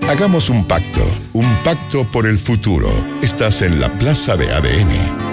Hagamos un pacto por el futuro. Estás en la Plaza de ADN.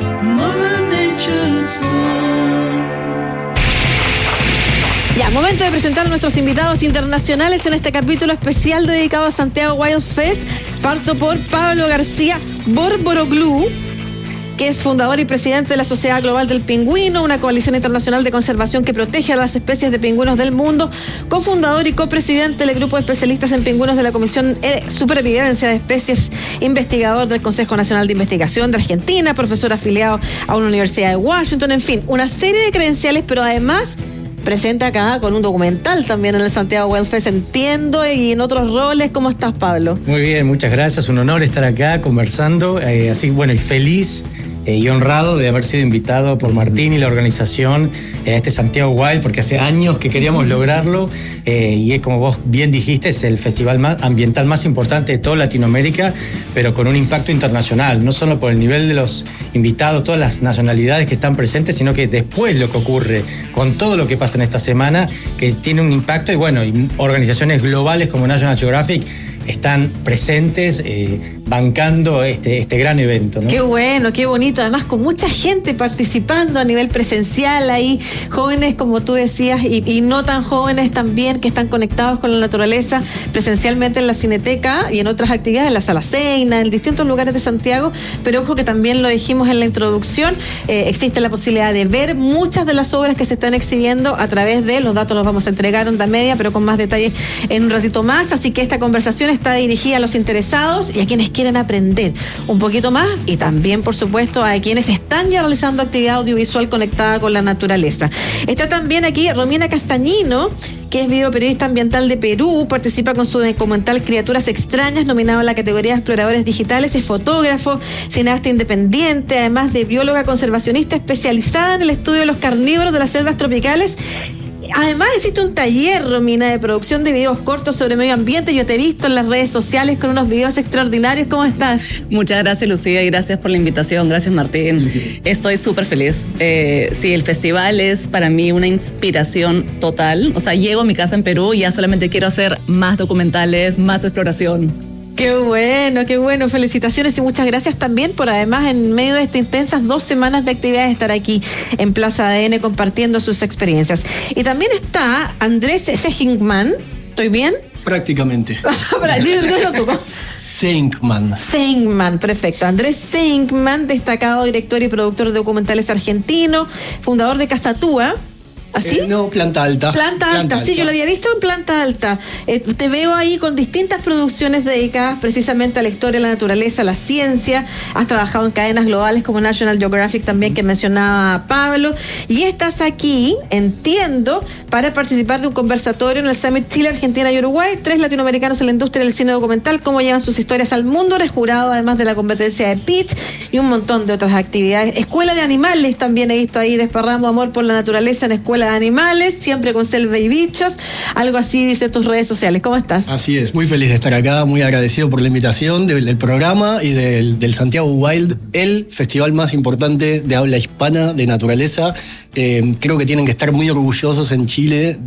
Ya, momento de presentar a nuestros invitados internacionales en este capítulo especial dedicado a Santiago Wild Fest. Parto por Pablo García Borboroglu, que es fundador y presidente de la Sociedad Global del Pingüino, una coalición internacional de conservación que protege a las especies de pingüinos del mundo, cofundador y copresidente del grupo de especialistas en pingüinos de la Comisión de Supervivencia de Especies, investigador del Consejo Nacional de Investigación de Argentina, profesor afiliado a una universidad de Washington, en fin, una serie de credenciales, pero además presente acá con un documental también en el Santiago Wild Fest, entiendo, y en otros roles. ¿Cómo estás, Pablo? Muy bien, muchas gracias. Un honor estar acá conversando. Así, bueno, y feliz y honrado de haber sido invitado por Martín y la organización a este Santiago Wild, porque hace años que queríamos lograrlo, y es, como vos bien dijiste, es el festival ambiental más importante de toda Latinoamérica, pero con un impacto internacional, no solo por el nivel de los invitados, todas las nacionalidades que están presentes, sino que después lo que ocurre con todo lo que pasa en esta semana, que tiene un impacto, y bueno, y organizaciones globales como National Geographic están presentes, bancando este gran evento, ¿no? Qué bueno, qué bonito, además con mucha gente participando a nivel presencial, ahí jóvenes, como tú decías, y no tan jóvenes también, que están conectados con la naturaleza presencialmente en la Cineteca y en otras actividades, en la Sala Seina, en distintos lugares de Santiago, pero ojo que también lo dijimos en la introducción, existe la posibilidad de ver muchas de las obras que se están exhibiendo a través de, los datos los vamos a entregar onda media, pero con más detalle en un ratito más, así que esta conversación está dirigida a los interesados y a quienes quieren aprender un poquito más, y también, por supuesto, a quienes están ya realizando actividad audiovisual conectada con la naturaleza. Está también aquí Romina Castañino, que es videoperiodista ambiental de Perú, participa con su documental Criaturas Extrañas, nominado en la categoría de Exploradores Digitales, es fotógrafo, cineasta independiente, además de bióloga conservacionista especializada en el estudio de los carnívoros de las selvas tropicales. Además existe un taller, Romina, de producción de videos cortos sobre medio ambiente. Yo te he visto en las redes sociales con unos videos extraordinarios. ¿Cómo estás? Muchas gracias, Lucía, y gracias por la invitación. Gracias, Martín. Estoy súper feliz. Sí, el festival es para mí una inspiración total. O sea, llego a mi casa en Perú y ya solamente quiero hacer más documentales, más exploración. Qué bueno, felicitaciones y muchas gracias también por, además, en medio de estas intensas 2 semanas de actividades, estar aquí en Plaza ADN compartiendo sus experiencias. Y también está Andrés Seinkman, ¿estoy bien? Prácticamente. Seinkman, perfecto. Andrés Seinkman, destacado director y productor de documentales argentino, fundador de Casatúa. ¿Así? No, Planta Alta. Planta Alta, sí, yo lo había visto en Planta Alta. Te veo ahí con distintas producciones dedicadas precisamente a la historia, a la naturaleza, a la ciencia. Has trabajado en cadenas globales como National Geographic también, que mencionaba Pablo. Y estás aquí, entiendo, para participar de un conversatorio en el Summit Chile, Argentina y Uruguay. 3 latinoamericanos en la industria del cine documental, cómo llevan sus historias al mundo. Eres jurado, además de la competencia de pitch y un montón de otras actividades. Escuela de Animales también he visto ahí, desparramos amor por la naturaleza en Escuela de Animales, siempre con selva y bichos, algo así dice tus redes sociales. ¿Cómo estás? Así es, muy feliz de estar acá, muy agradecido por la invitación del programa y del Santiago Wild, el festival más importante de habla hispana de naturaleza. Creo que tienen que estar muy orgullosos en Chile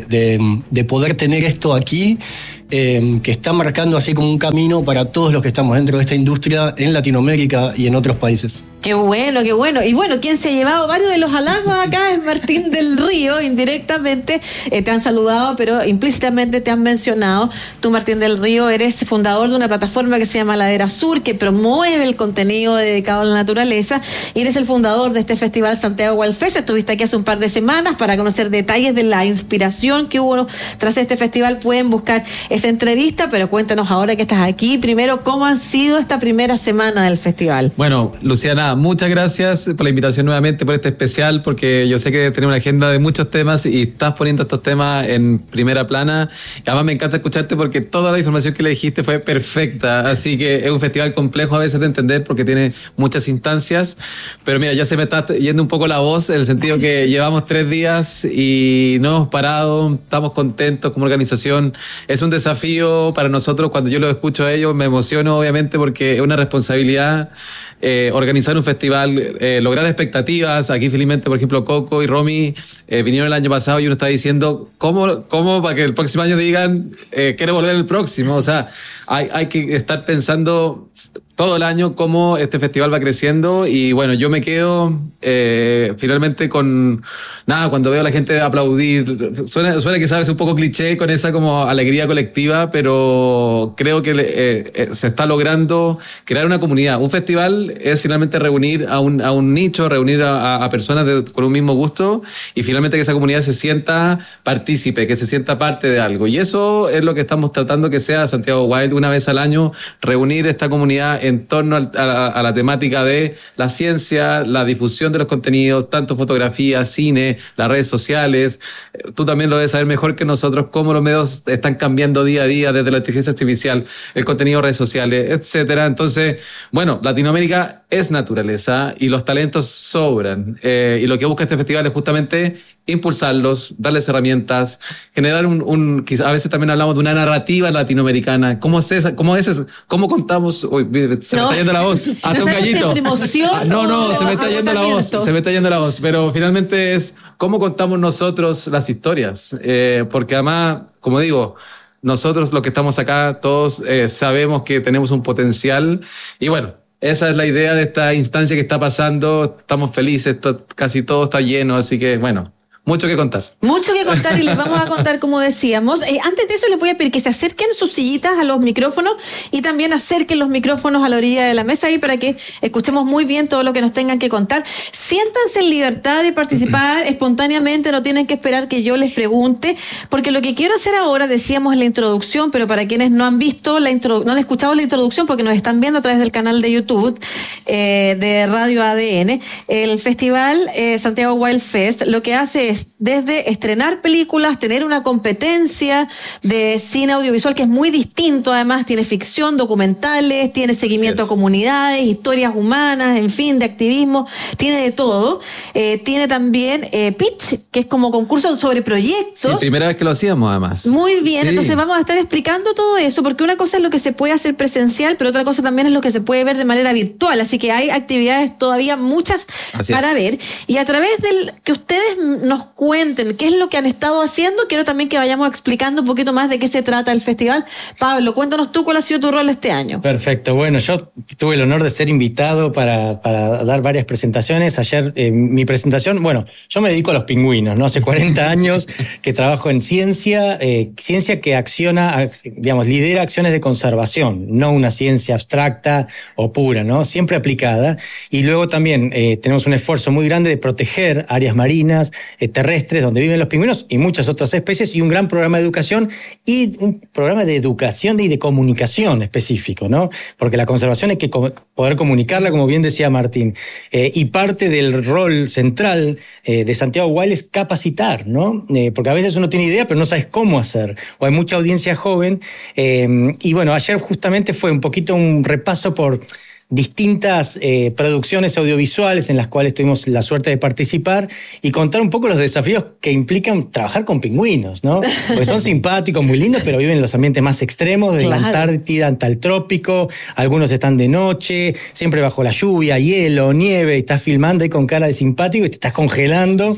de poder tener esto aquí, que está marcando así como un camino para todos los que estamos dentro de esta industria en Latinoamérica y en otros países. Qué bueno, qué bueno. Y bueno, quien se ha llevado varios de los halagos acá es Martín del Río, indirectamente te han saludado, pero implícitamente te han mencionado. Tú, Martín del Río, eres fundador de una plataforma que se llama Ladera Sur, que promueve el contenido dedicado a la naturaleza, y eres el fundador de este festival Santiago Wild Fest. Estuviste aquí hace un par de semanas para conocer detalles de la inspiración que hubo tras este festival. Pueden buscar esa entrevista, pero cuéntanos ahora que estás aquí, primero, ¿cómo ha sido esta primera semana del festival? Bueno, Luciana, muchas gracias por la invitación nuevamente, por este especial, porque yo sé que tenemos una agenda de muchos temas y estás poniendo estos temas en primera plana. Y además me encanta escucharte porque toda la información que le dijiste fue perfecta, así que es un festival complejo a veces de entender porque tiene muchas instancias, pero mira, ya se me está yendo un poco la voz en el sentido que llevamos 3 días y no hemos parado, estamos contentos como organización. Es un desafío para nosotros. Cuando yo lo escucho a ellos me emociono, obviamente, porque es una responsabilidad organizar un un festival, lograr expectativas. Aquí felizmente, por ejemplo, Coco y Romy vinieron el año pasado y uno está diciendo ¿cómo para que el próximo año digan quiero volver el próximo? O sea, hay que estar pensando todo el año cómo este festival va creciendo y bueno, yo me quedo finalmente con nada, cuando veo a la gente aplaudir, suena quizás un poco cliché con esa como alegría colectiva, pero creo que se está logrando crear una comunidad. Un festival es finalmente reunir a un nicho, reunir a personas con un mismo gusto y finalmente que esa comunidad se sienta partícipe, que se sienta parte de algo. Y eso es lo que estamos tratando que sea Santiago Wild, una vez al año, reunir esta comunidad en torno a la temática de la ciencia, la difusión de los contenidos, tanto fotografía, cine, las redes sociales. Tú también lo debes saber mejor que nosotros, cómo los medios están cambiando día a día desde la inteligencia artificial, el contenido de redes sociales, etcétera. Entonces, bueno, Latinoamérica es naturaleza y los talentos sobran. Y lo que busca este festival es justamente impulsarlos, darles herramientas, generar a veces también hablamos de una narrativa latinoamericana. ¿Cómo contamos? Uy, se me está yendo la voz. Hasta un gallito. Se me está yendo la voz. Se me está yendo la voz. Pero finalmente es cómo contamos nosotros las historias. Porque además, como digo, nosotros los que estamos acá, todos sabemos que tenemos un potencial. Y bueno, esa es la idea de esta instancia que está pasando. Estamos felices, casi todo está lleno, así que bueno, mucho que contar. Mucho que contar y les vamos a contar, como decíamos. Antes de eso les voy a pedir que se acerquen sus sillitas a los micrófonos y también acerquen los micrófonos a la orilla de la mesa ahí para que escuchemos muy bien todo lo que nos tengan que contar. Siéntanse en libertad de participar espontáneamente, no tienen que esperar que yo les pregunte, porque lo que quiero hacer ahora, decíamos en la introducción, pero para quienes no han visto no han escuchado la introducción porque nos están viendo a través del canal de YouTube de Radio ADN, el festival Santiago Wild Fest lo que hace es desde estrenar películas, tener una competencia de cine audiovisual que es muy distinto, además tiene ficción, documentales, tiene seguimiento a comunidades, historias humanas, en fin, de activismo, tiene de todo. Tiene también pitch, que es como concurso sobre proyectos. Sí, primera vez que lo hacíamos además. Muy bien, entonces vamos a estar explicando todo eso, porque una cosa es lo que se puede hacer presencial, pero otra cosa también es lo que se puede ver de manera virtual, así que hay actividades todavía muchas para ver. Y a través del que ustedes nos cuenten qué es lo que han estado haciendo, quiero también que vayamos explicando un poquito más de qué se trata el festival. Pablo, cuéntanos tú cuál ha sido tu rol este año. Perfecto, bueno, yo tuve el honor de ser invitado para dar varias presentaciones. Ayer mi presentación, bueno, yo me dedico a los pingüinos, ¿no? Hace 40 años que trabajo en ciencia que acciona, digamos, lidera acciones de conservación, no una ciencia abstracta o pura, ¿no? Siempre aplicada. Y luego también tenemos un esfuerzo muy grande de proteger áreas marinas, terrestres donde viven los pingüinos y muchas otras especies, y un gran programa de educación y un programa de educación y de comunicación específico, ¿no? Porque la conservación hay que poder comunicarla, como bien decía Martín, y parte del rol central de Santiago Wild es capacitar, ¿no? Porque a veces uno tiene idea pero no sabes cómo hacer, o hay mucha audiencia joven, y bueno, ayer justamente fue un poquito un repaso por distintas producciones audiovisuales en las cuales tuvimos la suerte de participar y contar un poco los desafíos que implican trabajar con pingüinos, ¿no? Porque son simpáticos, muy lindos, pero viven en los ambientes más extremos, de la Antártida hasta el trópico, algunos están de noche, siempre bajo la lluvia, hielo, nieve, y estás filmando ahí con cara de simpático y te estás congelando.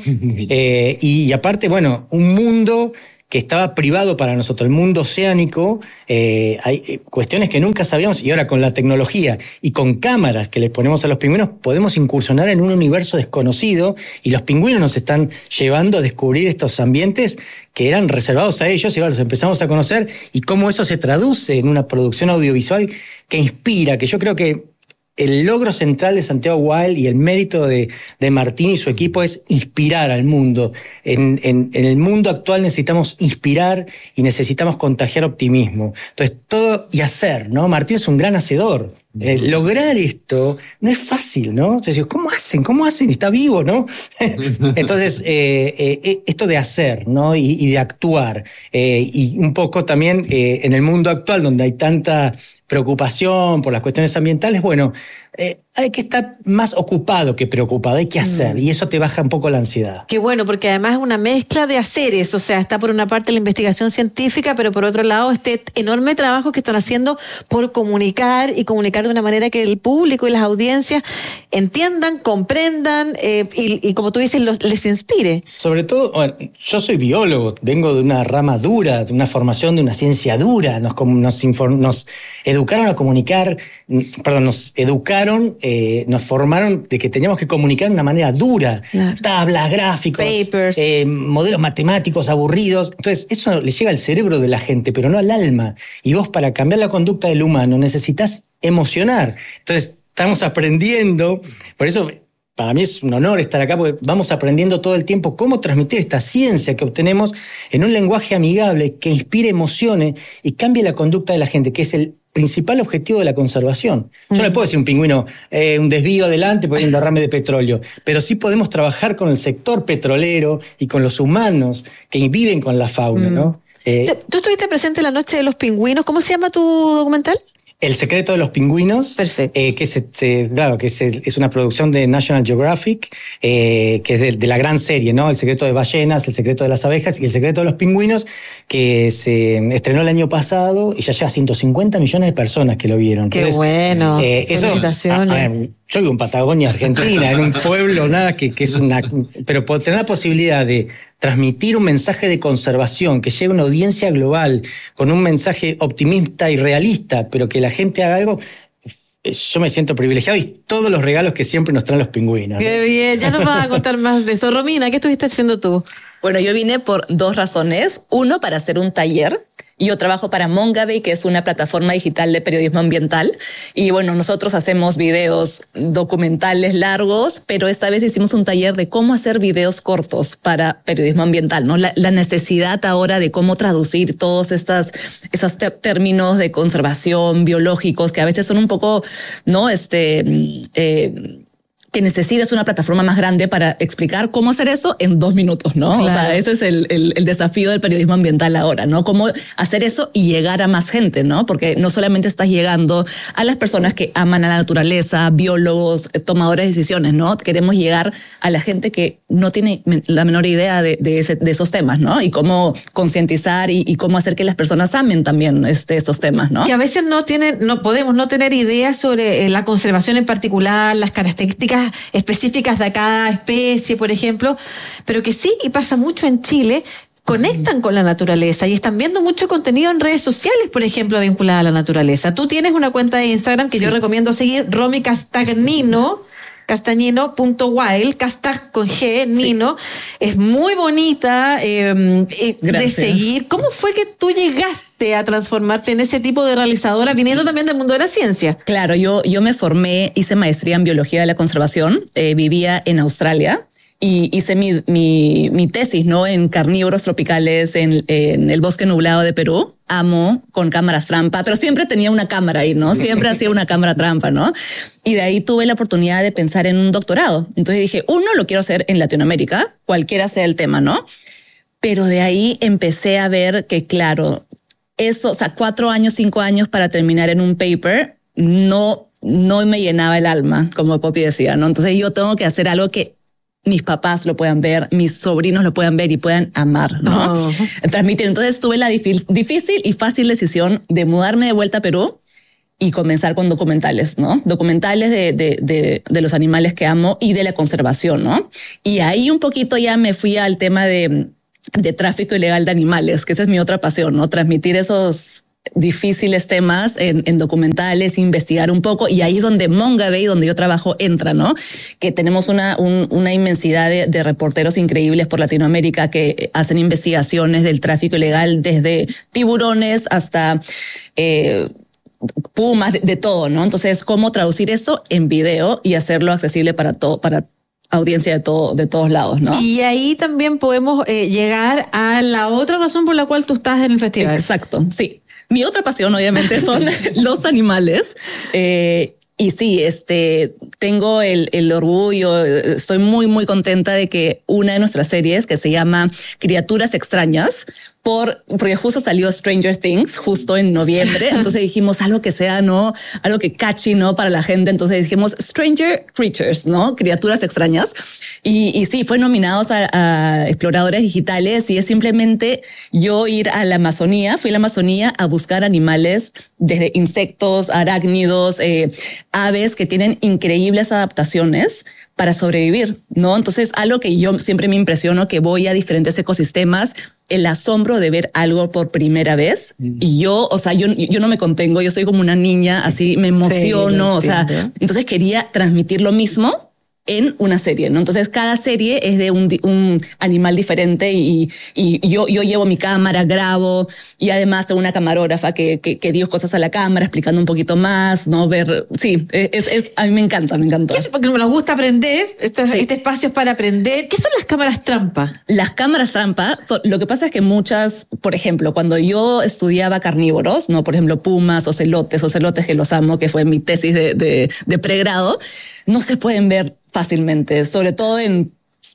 Y aparte, bueno, un mundo que estaba privado para nosotros, el mundo oceánico, hay cuestiones que nunca sabíamos, y ahora con la tecnología y con cámaras que le ponemos a los pingüinos podemos incursionar en un universo desconocido, y los pingüinos nos están llevando a descubrir estos ambientes que eran reservados a ellos, y ahora los empezamos a conocer, y cómo eso se traduce en una producción audiovisual que inspira, que yo creo que el logro central de Santiago Wild y el mérito de Martín y su equipo es inspirar al mundo. En el mundo actual necesitamos inspirar y necesitamos contagiar optimismo. Entonces, todo y hacer, ¿no? Martín es un gran hacedor. Lograr esto no es fácil, ¿no? Entonces, ¿cómo hacen? Está vivo, ¿no? Entonces, esto de hacer, ¿no? Y de actuar. Y un poco también en el mundo actual, donde hay tanta preocupación por las cuestiones ambientales, bueno, hay que estar más ocupado que preocupado, hay que hacer, y eso te baja un poco la ansiedad. Qué bueno, porque además es una mezcla de haceres, o sea, está por una parte la investigación científica, pero por otro lado este enorme trabajo que están haciendo por comunicar de una manera que el público y las audiencias entiendan, comprendan y como tú dices, les inspire. Sobre todo, bueno, yo soy biólogo, vengo de una rama dura, de una formación de una ciencia dura, nos educaron a comunicar, nos formaron de que teníamos que comunicar de una manera dura, claro. Tablas, gráficos, papers, modelos matemáticos aburridos. Entonces, eso le llega al cerebro de la gente, pero no al alma. Y vos, para cambiar la conducta del humano, necesitas emocionar. Entonces, estamos aprendiendo, por eso para mí es un honor estar acá, porque vamos aprendiendo todo el tiempo cómo transmitir esta ciencia que obtenemos en un lenguaje amigable que inspire emociones y cambie la conducta de la gente, que es el principal objetivo de la conservación. Yo no le puedo decir a un pingüino un desvío adelante porque hay un derrame de petróleo, pero sí podemos trabajar con el sector petrolero y con los humanos que viven con la fauna, ¿no? ¿Tú estuviste presente en la Noche de los Pingüinos? ¿Cómo se llama tu documental? El secreto de los pingüinos. Perfecto. Que es una producción de National Geographic, que es de la gran serie, ¿no? El secreto de ballenas, el secreto de las abejas y el secreto de los pingüinos, que se estrenó el año pasado y ya lleva 150 millones de personas que lo vieron. Qué bueno. Felicitaciones. Yo vivo en Patagonia, Argentina, en un pueblo, que es una... Pero por tener la posibilidad de transmitir un mensaje de conservación que llegue a una audiencia global con un mensaje optimista y realista, pero que la gente haga algo, yo me siento privilegiado y todos los regalos que siempre nos traen los pingüinos. Qué bien, ya nos vas a contar más de eso. Romina, ¿qué estuviste haciendo tú? Bueno, yo vine por 2 razones. Uno, para hacer un taller. Yo trabajo para Mongabay, que es una plataforma digital de periodismo ambiental. Y bueno, nosotros hacemos videos documentales largos, pero esta vez hicimos un taller de cómo hacer videos cortos para periodismo ambiental, ¿no? La necesidad ahora de cómo traducir todos esos términos de conservación biológicos que a veces son un poco, ¿no? Que necesitas una plataforma más grande para explicar cómo hacer eso en 2 minutos, ¿no? Claro. O sea, ese es el desafío del periodismo ambiental ahora, ¿no? Cómo hacer eso y llegar a más gente, ¿no? Porque no solamente estás llegando a las personas que aman a la naturaleza, biólogos, tomadores de decisiones, ¿no? Queremos llegar a la gente que no tiene la menor idea de esos temas, ¿no? Y cómo concientizar y cómo hacer que las personas amen también estos temas, ¿no? Que a veces no podemos no tener ideas sobre la conservación en particular, las características específicas de cada especie, por ejemplo, pero que sí, y pasa mucho en Chile, conectan con la naturaleza y están viendo mucho contenido en redes sociales, por ejemplo, vinculada a la naturaleza. Tú tienes una cuenta de Instagram que yo recomiendo seguir, Romy Castagnino.wild, Castag con G, Nino, es muy bonita de seguir. ¿Cómo fue que tú llegaste a transformarte en ese tipo de realizadora, viniendo también del mundo de la ciencia? Claro, yo me formé, hice maestría en biología de la conservación, vivía en Australia y hice mi tesis, ¿no? En carnívoros tropicales en el bosque nublado de Perú. Amo con cámaras trampa, pero siempre tenía una cámara ahí, ¿no? Siempre hacía una cámara trampa, ¿no? Y de ahí tuve la oportunidad de pensar en un doctorado. Entonces dije, lo quiero hacer en Latinoamérica, cualquiera sea el tema, ¿no? Pero de ahí empecé a ver que, claro, eso, o sea, 4 años, 5 años para terminar en un paper, no me llenaba el alma, como Poppy decía, ¿no? Entonces yo tengo que hacer algo que mis papás lo puedan ver, mis sobrinos lo puedan ver y puedan amar, ¿no? Transmitir. Entonces tuve la difícil y fácil decisión de mudarme de vuelta a Perú y comenzar con documentales, ¿no? Documentales de los animales que amo y de la conservación, ¿no? Y ahí un poquito ya me fui al tema de tráfico ilegal de animales, que esa es mi otra pasión, ¿no? Transmitir esos difíciles temas en documentales, investigar un poco, y ahí es donde Mongabay, donde yo trabajo, entra, ¿no? Que tenemos una inmensidad de reporteros increíbles por Latinoamérica que hacen investigaciones del tráfico ilegal, desde tiburones hasta pumas, de todo, ¿no? Entonces, ¿cómo traducir eso en video y hacerlo accesible para audiencia de todos lados, ¿no? Y ahí también podemos llegar a la otra razón por la cual tú estás en el festival. Exacto, sí. Mi otra pasión, obviamente, son los animales. Y sí, tengo el orgullo, estoy muy, muy contenta de que una de nuestras series, que se llama Criaturas Extrañas, porque justo salió Stranger Things justo en noviembre. Entonces dijimos algo que sea, ¿no? Algo que catchy, ¿no? Para la gente. Entonces dijimos Stranger Creatures, ¿no? Criaturas extrañas. Y sí, fue nominados a Exploradores Digitales y es simplemente yo ir a la Amazonía. Fui a la Amazonía a buscar animales desde insectos, arácnidos, aves que tienen increíbles adaptaciones para sobrevivir, ¿no? Entonces, algo que yo siempre me impresiono, que voy a diferentes ecosistemas, el asombro de ver algo por primera vez. Y yo, o sea, yo no me contengo, yo soy como una niña, así me emociono, Sí, o sea, entonces quería transmitir lo mismo en una serie, ¿no? Entonces cada serie es de un animal diferente y yo llevo mi cámara, grabo y además tengo una camarógrafa que dio cosas a la cámara explicando un poquito más, ¿no? Ver, sí, a mí me encanta, me encantó. ¿Qué es? Porque nos gusta aprender, este espacio es para aprender. ¿Qué son las cámaras trampa? Las cámaras trampa, lo que pasa es que muchas, por ejemplo, cuando yo estudiaba carnívoros, ¿no? Por ejemplo, pumas, ocelotes que los amo, que fue mi tesis de pregrado, no se pueden ver fácilmente, sobre todo en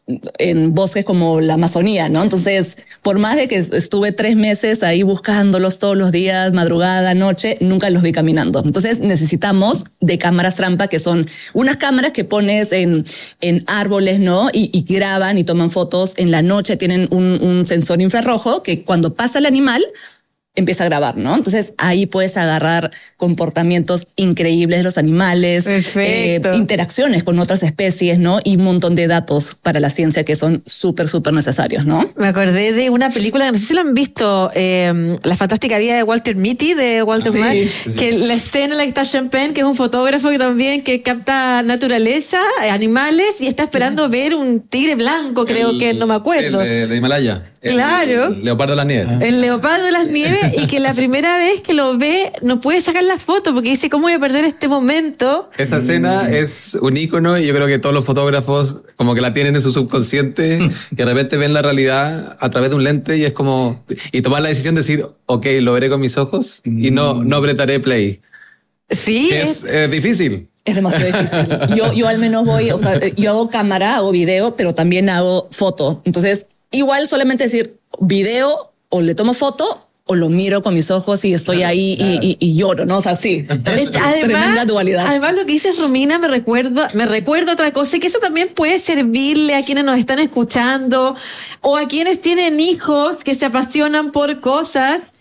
bosques como la Amazonía, ¿no? Entonces, por más de que estuve 3 meses ahí buscándolos todos los días, madrugada, noche, nunca los vi caminando. Entonces, necesitamos de cámaras trampa, que son unas cámaras que pones en árboles, ¿no? Y graban y toman fotos. En la noche tienen un sensor infrarrojo que cuando pasa el animal empieza a grabar, ¿no? Entonces ahí puedes agarrar comportamientos increíbles de los animales, interacciones con otras especies, ¿no? Y un montón de datos para la ciencia que son súper, súper necesarios, ¿no? Me acordé de una película, no sé si lo han visto, La fantástica vida de Walter Mitty, de Walter Mitty, que la escena en la que está Sean Penn, que es un fotógrafo que capta naturaleza, animales, y está esperando ver un tigre blanco, creo que, no me acuerdo. El de Himalaya. Claro. El leopardo de las nieves. El leopardo de las nieves, y que la primera vez que lo ve no puede sacar la foto porque dice, ¿cómo voy a perder este momento? Esa escena es un ícono y yo creo que todos los fotógrafos como que la tienen en su subconsciente y de repente ven la realidad a través de un lente y es como... Y tomar la decisión de decir, ok, lo veré con mis ojos y no apretaré play. Sí. Es difícil. Es demasiado difícil. Yo al menos voy, o sea, yo hago cámara, hago video, pero también hago foto. Entonces, igual solamente decir video o le tomo foto o lo miro con mis ojos y estoy ahí y lloro, ¿no? O sea, sí. Es tremenda dualidad. Además, lo que dices, Romina, me recuerda otra cosa, y que eso también puede servirle a quienes nos están escuchando o a quienes tienen hijos que se apasionan por cosas.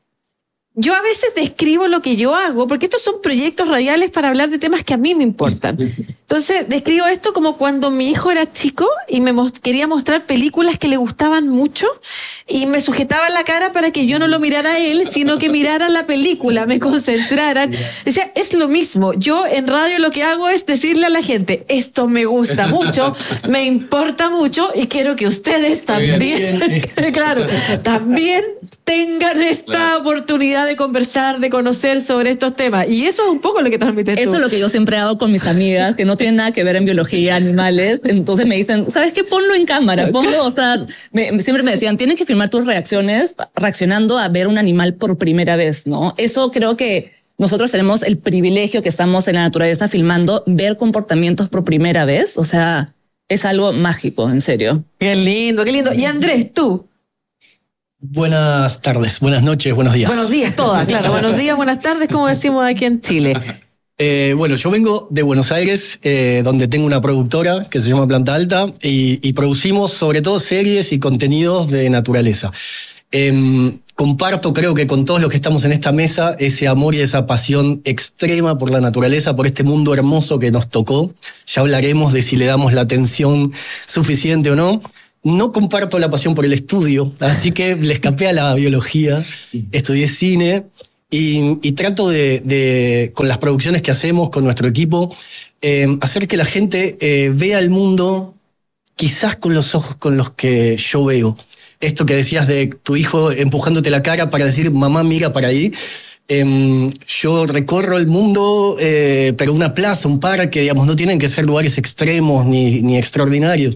Yo a veces describo lo que yo hago, porque estos son proyectos radiales para hablar de temas que a mí me importan. Entonces, describo esto como cuando mi hijo era chico y me quería mostrar películas que le gustaban mucho y me sujetaba la cara para que yo no lo mirara a él, sino que mirara la película, me concentraran. Decía, es lo mismo. Yo en radio lo que hago es decirle a la gente, esto me gusta mucho, me importa mucho y quiero que ustedes también, claro, también tengan esta oportunidad de conversar, de conocer sobre estos temas. Y eso es un poco lo que transmites tú. Eso es lo que yo siempre hago con mis amigas, que no tienen nada que ver en biología, animales. Entonces me dicen, ¿sabes qué? Ponlo en cámara. Ponlo, o sea, siempre me decían, tienes que filmar tus reacciones reaccionando a ver un animal por primera vez, ¿no? Eso creo que nosotros tenemos el privilegio que estamos en la naturaleza filmando, ver comportamientos por primera vez. O sea, es algo mágico, en serio. Qué lindo, qué lindo. Y Andrés, tú. Buenas tardes, buenas noches, buenos días. Buenos días, todas, claro. Buenos días, buenas tardes, como decimos aquí en Chile. Bueno, yo vengo de Buenos Aires, donde tengo una productora que se llama Planta Alta y producimos sobre todo series y contenidos de naturaleza. Comparto, creo que con todos los que estamos en esta mesa, ese amor y esa pasión extrema por la naturaleza, por este mundo hermoso que nos tocó. Ya hablaremos de si le damos la atención suficiente o no. No comparto la pasión por el estudio, así que le escapé a la biología, estudié cine y trato de, con las producciones que hacemos, con nuestro equipo, hacer que la gente vea el mundo quizás con los ojos con los que yo veo. Esto que decías de tu hijo empujándote la cara para decir, mamá, mira para ahí. Yo recorro el mundo, pero una plaza, un parque, digamos, no tienen que ser lugares extremos ni extraordinarios.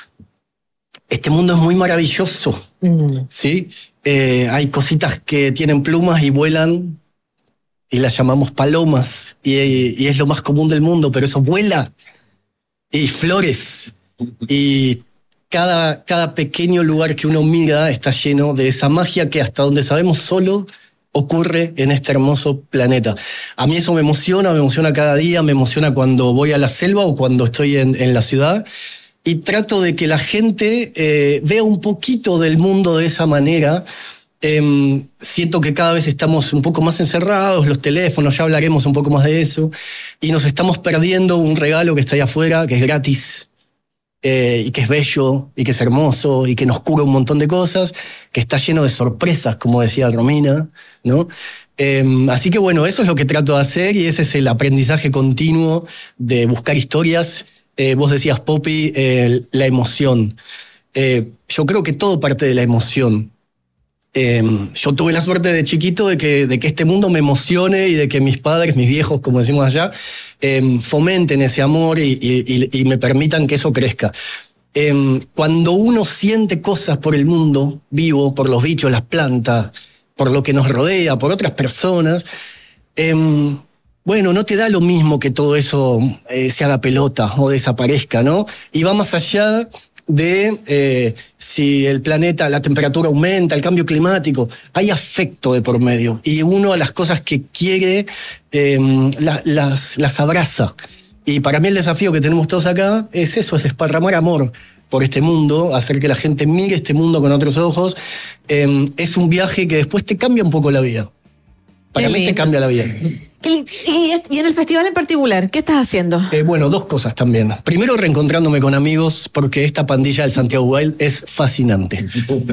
Este mundo es muy maravilloso, ¿sí? Hay cositas que tienen plumas y vuelan y las llamamos palomas y es lo más común del mundo, pero eso vuela. Y flores y cada pequeño lugar que uno mira está lleno de esa magia que hasta donde sabemos solo ocurre en este hermoso planeta. A mí eso me emociona cada día, me emociona cuando voy a la selva o cuando estoy en la ciudad, y trato de que la gente vea un poquito del mundo de esa manera. Siento que cada vez estamos un poco más encerrados, los teléfonos, ya hablaremos un poco más de eso, y nos estamos perdiendo un regalo que está ahí afuera, que es gratis, y que es bello, y que es hermoso, y que nos cura un montón de cosas, que está lleno de sorpresas, como decía Romina, ¿no? Así que bueno, eso es lo que trato de hacer, y ese es el aprendizaje continuo de buscar historias. Vos decías, Poppy, la emoción. Yo creo que todo parte de la emoción. Yo tuve la suerte de chiquito de que este mundo me emocione y de que mis padres, mis viejos, como decimos allá, fomenten ese amor y me permitan que eso crezca. Cuando uno siente cosas por el mundo vivo, por los bichos, las plantas, por lo que nos rodea, por otras personas, bueno, no te da lo mismo que todo eso se haga pelota o desaparezca, ¿no? Y va más allá de si el planeta, la temperatura aumenta, el cambio climático, hay afecto de por medio, y uno a las cosas que quiere las abraza. Y para mí el desafío que tenemos todos acá es eso, es desparramar amor por este mundo, hacer que la gente mire este mundo con otros ojos. Es un viaje que después te cambia un poco la vida. Para mí te cambia la vida. Y en el festival en particular, ¿qué estás haciendo? Bueno, dos cosas también. Primero, reencontrándome con amigos, porque esta pandilla del Santiago Wild es fascinante.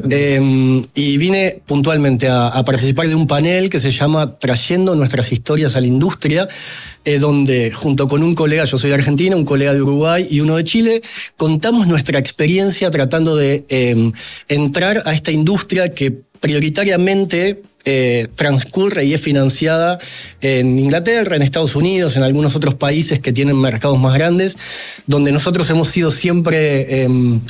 Y vine puntualmente a participar de un panel que se llama Trayendo nuestras historias a la industria, donde junto con un colega, yo soy de Argentina, un colega de Uruguay y uno de Chile, contamos nuestra experiencia tratando de entrar a esta industria que prioritariamente transcurre y es financiada en Inglaterra, en Estados Unidos, en algunos otros países que tienen mercados más grandes, donde nosotros hemos sido siempre,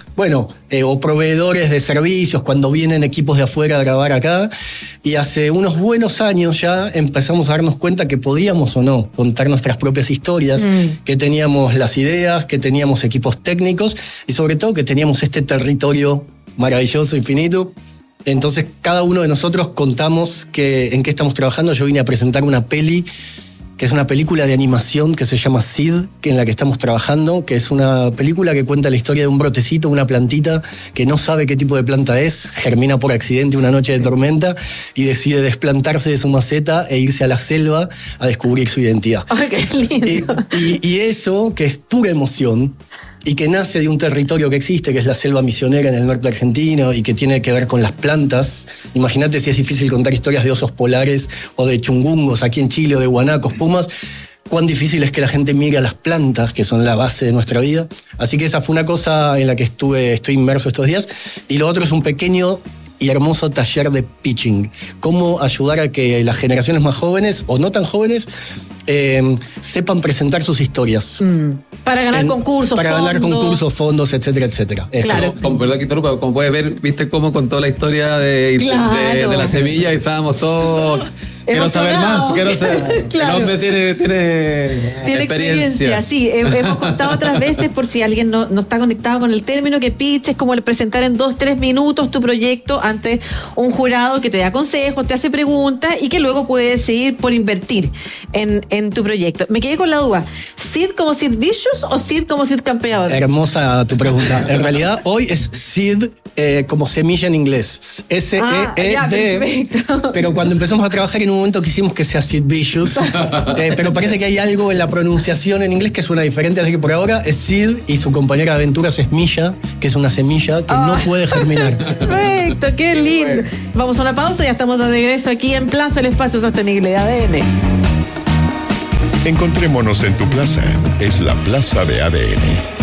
o proveedores de servicios cuando vienen equipos de afuera a grabar acá, y hace unos buenos años ya empezamos a darnos cuenta que podíamos o no contar nuestras propias historias, que teníamos las ideas, que teníamos equipos técnicos y sobre todo que teníamos este territorio maravilloso, infinito. Entonces cada uno de nosotros contamos en qué estamos trabajando. Yo vine a presentar una peli, que es una película de animación que se llama Seed, en la que estamos trabajando, que es una película que cuenta la historia de un brotecito, una plantita que no sabe qué tipo de planta es, germina por accidente una noche de tormenta y decide desplantarse de su maceta e irse a la selva a descubrir su identidad. ¡Ay, qué lindo! Y eso, que es pura emoción, y que nace de un territorio que existe, que es la selva misionera en el norte argentino y que tiene que ver con las plantas. Imagínate si es difícil contar historias de osos polares o de chungungos aquí en Chile o de guanacos, pumas. Cuán difícil es que la gente mire a las plantas, que son la base de nuestra vida. Así que esa fue una cosa en la que estoy inmerso estos días. Y lo otro es un pequeño y hermoso taller de pitching. Cómo ayudar a que las generaciones más jóvenes o no tan jóvenes sepan presentar sus historias. Para ganar concursos, para fondos. ganar concursos, fondos, etcétera, etcétera. Claro. ¿Verdad que como puedes ver, viste cómo contó la historia de la semilla y estábamos todos... Quiero saber más, quiero saber. Claro. El hombre tiene experiencia. Sí, hemos contado otras veces, por si alguien no está conectado con el término, que pitch es como el presentar en 2-3 minutos tu proyecto ante un jurado que te da consejos, te hace preguntas y que luego puede decidir por invertir en tu proyecto. Me quedé con la duda, ¿Seed como Sid Vicious o Seed como Sid Campeador? Hermosa tu pregunta. En realidad, hoy es Seed como semilla en inglés. S-E-E-D. Pero cuando empezamos a trabajar en un momento quisimos que sea Sid Vicious, pero parece que hay algo en la pronunciación en inglés que suena diferente, así que por ahora es Sid y su compañera de aventuras es Milla, que es una semilla que no puede germinar. Perfecto, qué lindo. Bueno. Vamos a una pausa y ya estamos de regreso aquí en Plaza, el espacio sostenible de ADN. Encontrémonos en tu plaza, es la Plaza de ADN.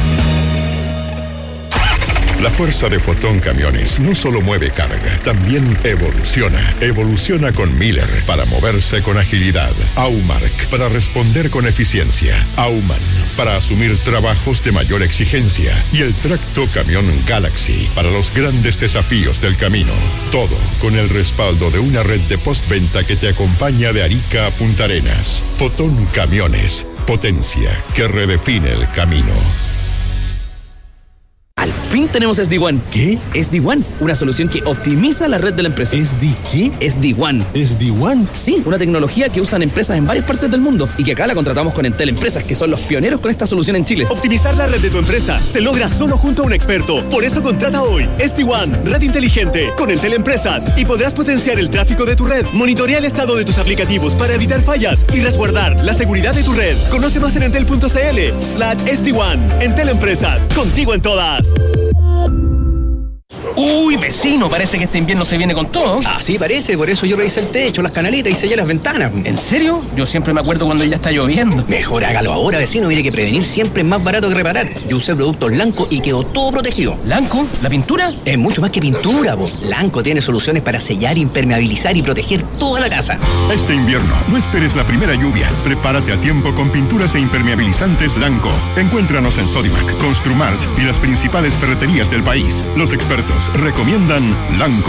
La fuerza de Fotón Camiones no solo mueve carga, también evoluciona. Evoluciona con Miller para moverse con agilidad. Aumark para responder con eficiencia. Auman para asumir trabajos de mayor exigencia. Y el tracto camión Galaxy para los grandes desafíos del camino. Todo con el respaldo de una red de postventa que te acompaña de Arica a Punta Arenas. Fotón Camiones, potencia que redefine el camino. Al fin tenemos SD-WAN. ¿Qué? SD-WAN, una solución que optimiza la red de la empresa. ¿Qué? SD-WAN. ¿SD-WAN? Sí, una tecnología que usan empresas en varias partes del mundo y que acá la contratamos con Entel Empresas, que son los pioneros con esta solución en Chile. Optimizar la red de tu empresa se logra solo junto a un experto. Por eso contrata hoy SD-WAN, red inteligente, con Entel Empresas, y podrás potenciar el tráfico de tu red, monitorear el estado de tus aplicativos para evitar fallas y resguardar la seguridad de tu red. Conoce más en entel.cl/SD-WAN. Entel Empresas, contigo en todas. Uy, vecino, parece que este invierno se viene con todo. Así parece, por eso yo revisé el techo, las canaletas y sellé las ventanas. ¿En serio? Yo siempre me acuerdo cuando ya está lloviendo. Mejor hágalo ahora, vecino, mire que prevenir siempre es más barato que reparar. Yo usé productos Lanco y quedó todo protegido. ¿Lanco? ¿La pintura? Es mucho más que pintura, po. Lanco tiene soluciones para sellar, impermeabilizar y proteger toda la casa. Este invierno, no esperes la primera lluvia. Prepárate a tiempo con pinturas e impermeabilizantes Lanco. Encuéntranos en Sodimac, Construmart y las principales ferreterías del país. Los expertos recomiendan Lanco.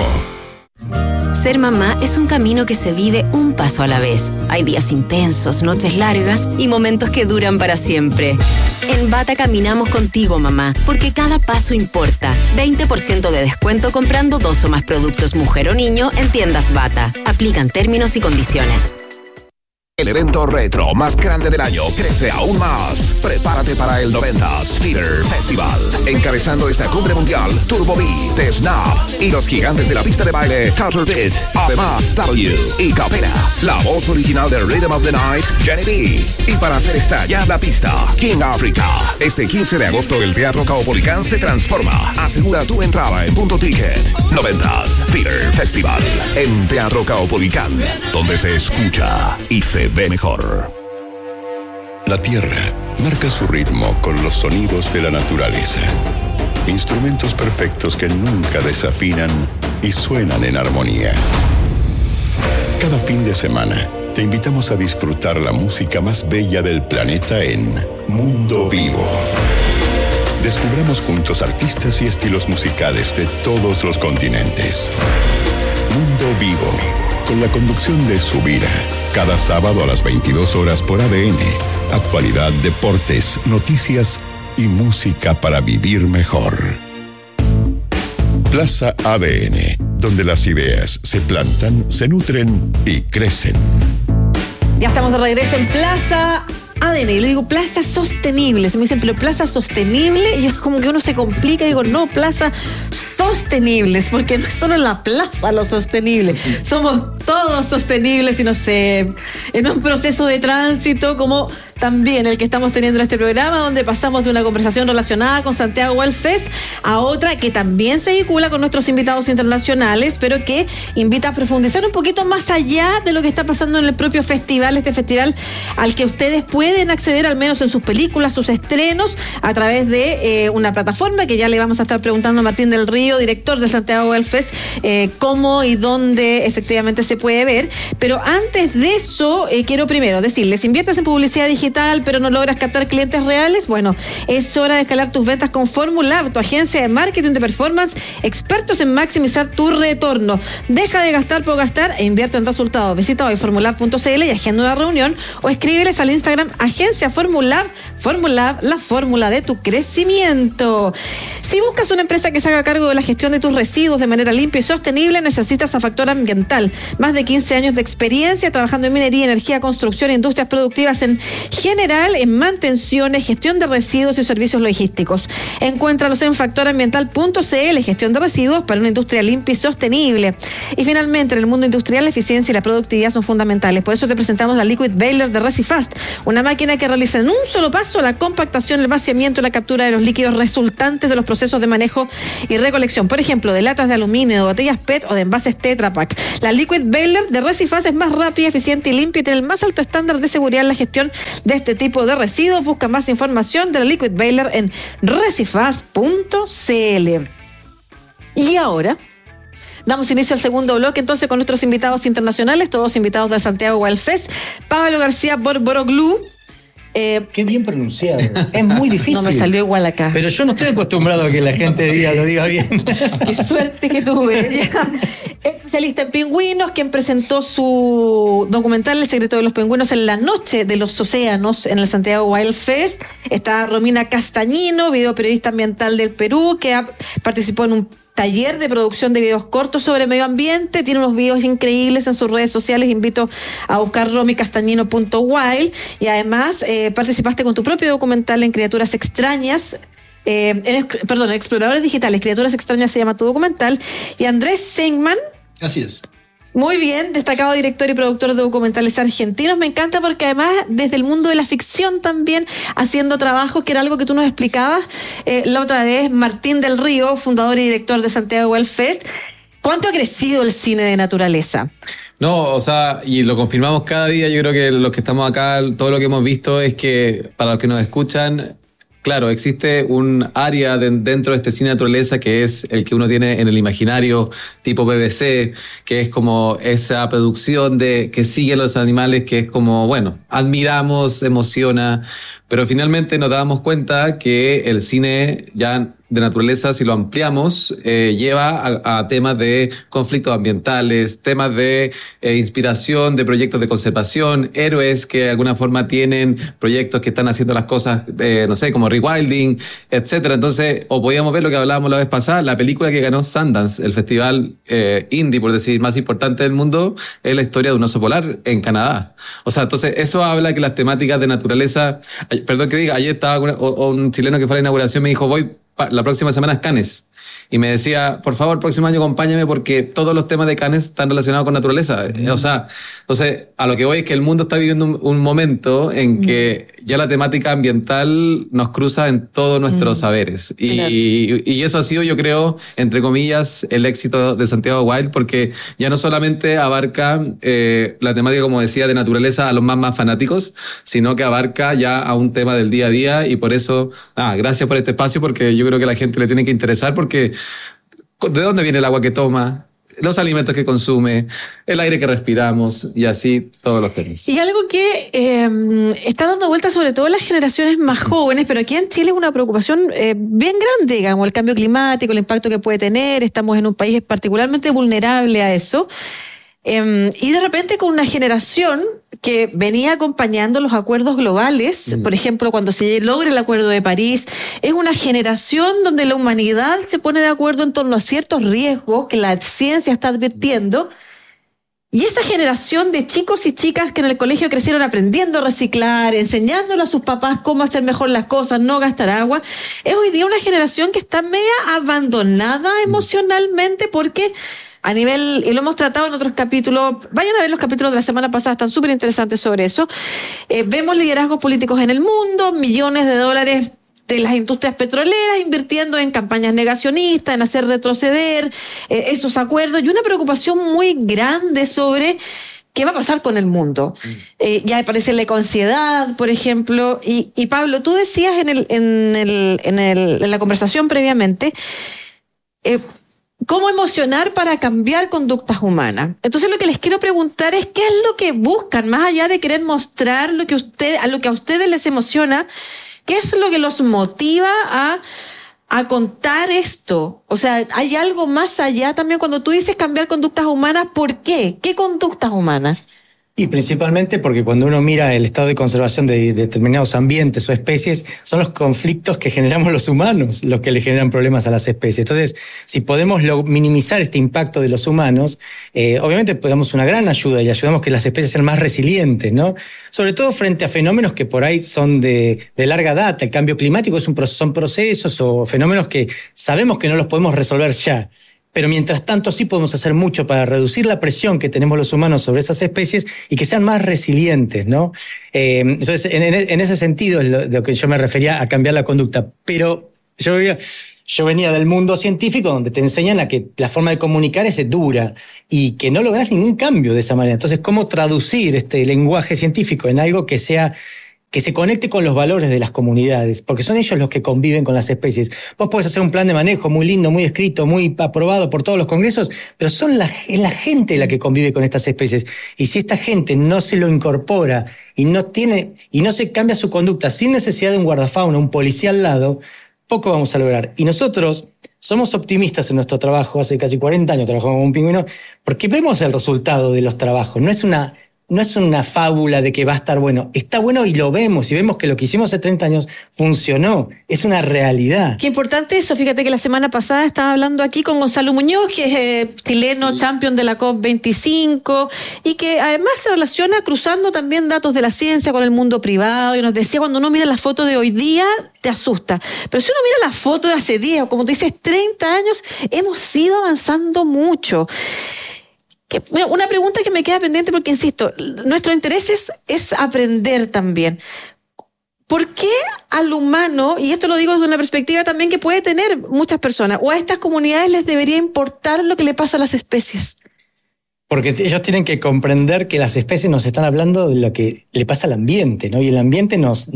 Ser mamá es un camino que se vive un paso a la vez. Hay días intensos, noches largas y momentos que duran para siempre. En Bata caminamos contigo, mamá, porque cada paso importa. 20% de descuento comprando 2 o más productos mujer o niño en tiendas Bata. Aplican términos y condiciones. El evento retro más grande del año crece aún más. Prepárate para el 90s Theater Festival. Encabezando esta cumbre mundial, Turbo B, The Snap y los gigantes de la pista de baile, Culture Beat. Además, W y Capela, la voz original de Rhythm of the Night, Jenny B. Y para hacer estallar la pista, King Africa. Este 15 de agosto el Teatro Caupolicán se transforma. Asegura tu entrada en Punto Ticket. 90s Theater Festival en Teatro Caupolicán, donde se escucha y se ve mejor. La tierra marca su ritmo con los sonidos de la naturaleza. Instrumentos perfectos que nunca desafinan y suenan en armonía. Cada fin de semana te invitamos a disfrutar la música más bella del planeta en Mundo Vivo. Descubramos juntos artistas y estilos musicales de todos los continentes. Mundo Vivo, con la conducción de Subira, cada sábado a las 22 horas por ADN. Actualidad, deportes, noticias y música para vivir mejor. Plaza ADN, donde las ideas se plantan, se nutren y crecen. Ya estamos de regreso en Plaza ADN, y le digo Plaza Sostenible. Se me dicen, pero Plaza Sostenible, y yo como que uno se complica y digo, no, Plaza Sostenibles, porque no es solo la plaza lo sostenible, somos todos sostenibles y no sé, en un proceso de tránsito como también el que estamos teniendo en este programa, donde pasamos de una conversación relacionada con Santiago Wild Fest a otra que también se vincula con nuestros invitados internacionales, pero que invita a profundizar un poquito más allá de lo que está pasando en el propio festival, este festival al que ustedes pueden acceder, al menos en sus películas, sus estrenos, a través de una plataforma que ya le vamos a estar preguntando a Martín del Río, director de Santiago Wild Fest, cómo y dónde efectivamente se puede ver. Pero antes de eso, quiero primero decirles, inviertes en publicidad digital, pero no logras captar clientes reales. Bueno, es hora de escalar tus ventas con Formulab, tu agencia de marketing de performance, expertos en maximizar tu retorno. Deja de gastar por gastar e invierte en resultados. Visita hoy formulab.cl y agenda una reunión, o escríbeles al Instagram agencia Formulab. Formulab, la fórmula de tu crecimiento. Si buscas una empresa que se haga cargo de la gestión de tus residuos de manera limpia y sostenible, necesitas a Factor Ambiental. Más de 15 años de experiencia trabajando en minería, energía, construcción e industrias productivas en general, en mantenciones, gestión de residuos y servicios logísticos. Encuéntralos en factorambiental.cl, gestión de residuos para una industria limpia y sostenible. Y finalmente, en el mundo industrial, la eficiencia y la productividad son fundamentales. Por eso te presentamos la Liquid Baler de Recifast, una máquina que realiza en un solo paso la compactación, el vaciamiento y la captura de los líquidos resultantes de los procesos de manejo y recolección, por ejemplo, de latas de aluminio, de botellas PET o de envases Tetra Pak. La Liquid Baler de Recifast es más rápida, eficiente y limpia y tiene el más alto estándar de seguridad en la gestión de este tipo de residuos. Busca más información de la Liquid Baler en recifast.cl. Y ahora damos inicio al segundo bloque entonces con nuestros invitados internacionales, todos invitados de Santiago Wild Fest. Pablo García Borboroglu, Qué bien pronunciado. Es muy difícil. No me salió igual acá. Pero yo no estoy acostumbrado a que la gente lo diga bien. Qué suerte que tuve. Especialista en pingüinos, quien presentó su documental El secreto de los pingüinos en la noche de los océanos en el Santiago Wild Fest. Está Romina Castañino, videoperiodista ambiental del Perú, que participó en un taller de producción de videos cortos sobre medio ambiente. Tiene unos videos increíbles en sus redes sociales. Invito a buscar romicastañino.wild. Y además participaste con tu propio documental en Criaturas Extrañas. Exploradores Digitales. Criaturas Extrañas se llama tu documental. Y Andrés Seigman. Así es. Muy bien, destacado director y productor de documentales argentinos. Me encanta porque además desde el mundo de la ficción también haciendo trabajo, que era algo que tú nos explicabas la otra vez. Martín del Río, fundador y director de Santiago Wild Fest. ¿Cuánto ha crecido el cine de naturaleza? No, o sea, y lo confirmamos cada día. Yo creo que los que estamos acá, todo lo que hemos visto es que para los que nos escuchan, claro, existe un área dentro de este cine de naturaleza que es el que uno tiene en el imaginario tipo BBC, que es como esa producción que sigue a los animales, que es como, bueno, admiramos, emociona, pero finalmente nos damos cuenta que el cine ya de naturaleza, si lo ampliamos, lleva a temas de conflictos ambientales, temas de inspiración de proyectos de conservación, héroes que de alguna forma tienen proyectos que están haciendo las cosas, no sé, como rewilding, etcétera. Entonces, o podíamos ver lo que hablábamos la vez pasada, la película que ganó Sundance, el festival indie, por decir, más importante del mundo, es la historia de un oso polar en Canadá. O sea, entonces, eso habla que las temáticas de naturaleza, perdón que diga, ayer estaba un chileno que fue a la inauguración, me dijo, voy la próxima semana es Cannes. Y me decía, por favor, próximo año acompáñame porque todos los temas de Cannes están relacionados con naturaleza. O sea, entonces, a lo que voy es que el mundo está viviendo un momento en que ya la temática ambiental nos cruza en todos nuestros saberes. Y eso ha sido, yo creo, entre comillas, el éxito de Santiago Wild, porque ya no solamente abarca la temática, como decía, de naturaleza a los más fanáticos, sino que abarca ya a un tema del día a día. Y por eso, gracias por este espacio, porque yo creo que a la gente le tiene que interesar, porque ¿de dónde viene el agua que toma? Los alimentos que consume, el aire que respiramos y así todos los temas. Y algo que está dando vuelta sobre todo en las generaciones más jóvenes, pero aquí en Chile es una preocupación bien grande, digamos, el cambio climático, el impacto que puede tener. Estamos en un país particularmente vulnerable a eso. Y de repente con una generación que venía acompañando los acuerdos globales, por ejemplo, cuando se logra el Acuerdo de París, es una generación donde la humanidad se pone de acuerdo en torno a ciertos riesgos que la ciencia está advirtiendo. Y esa generación de chicos y chicas que en el colegio crecieron aprendiendo a reciclar, enseñándole a sus papás cómo hacer mejor las cosas, no gastar agua, es hoy día una generación que está media abandonada emocionalmente porque a nivel, y lo hemos tratado en otros capítulos, vayan a ver los capítulos de la semana pasada, están súper interesantes sobre eso. Vemos liderazgos políticos en el mundo, millones de dólares de las industrias petroleras invirtiendo en campañas negacionistas, en hacer retroceder esos acuerdos, y una preocupación muy grande sobre qué va a pasar con el mundo. Ya aparece la ecoansiedad, por ejemplo, y Pablo, tú decías en la conversación previamente, ¿cómo emocionar para cambiar conductas humanas? Entonces lo que les quiero preguntar es ¿qué es lo que buscan? Más allá de querer mostrar a lo que a ustedes les emociona, ¿qué es lo que los motiva a contar esto? O sea, ¿hay algo más allá también cuando tú dices cambiar conductas humanas? ¿Por qué? ¿Qué conductas humanas? Y principalmente porque cuando uno mira el estado de conservación de determinados ambientes o especies, son los conflictos que generamos los humanos los que le generan problemas a las especies. Entonces, si podemos minimizar este impacto de los humanos, obviamente podemos una gran ayuda y ayudamos que las especies sean más resilientes, ¿no? Sobre todo frente a fenómenos que por ahí son de larga data. El cambio climático son procesos o fenómenos que sabemos que no los podemos resolver ya. Pero mientras tanto sí podemos hacer mucho para reducir la presión que tenemos los humanos sobre esas especies y que sean más resilientes, ¿no? Entonces, en ese sentido es lo que yo me refería a cambiar la conducta. Pero yo venía del mundo científico donde te enseñan a que la forma de comunicar es dura y que no lográs ningún cambio de esa manera. Entonces, ¿cómo traducir este lenguaje científico en algo que sea que se conecte con los valores de las comunidades, porque son ellos los que conviven con las especies. Vos podés hacer un plan de manejo muy lindo, muy escrito, muy aprobado por todos los congresos, pero es la gente la que convive con estas especies. Y si esta gente no se lo incorpora y no se cambia su conducta sin necesidad de un guardafauna, un policía al lado, poco vamos a lograr. Y nosotros somos optimistas en nuestro trabajo, hace casi 40 años trabajamos con un pingüino, porque vemos el resultado de los trabajos. No es una fábula de que va a estar bueno. Está bueno y lo vemos. Y vemos que lo que hicimos hace 30 años funcionó. Es una realidad. Qué importante eso. Fíjate que la semana pasada estaba hablando aquí con Gonzalo Muñoz, que es chileno, champion de la COP25, y que además se relaciona cruzando también datos de la ciencia con el mundo privado. Y nos decía, cuando uno mira la foto de hoy día, te asusta. Pero si uno mira la foto de hace 10, o como tú dices, 30 años, hemos ido avanzando mucho. Una pregunta que me queda pendiente porque, insisto, nuestro interés es aprender también. ¿Por qué al humano, y esto lo digo desde una perspectiva también que puede tener muchas personas, o a estas comunidades les debería importar lo que le pasa a las especies? Porque ellos tienen que comprender que las especies nos están hablando de lo que le pasa al ambiente, ¿no? Y el ambiente nos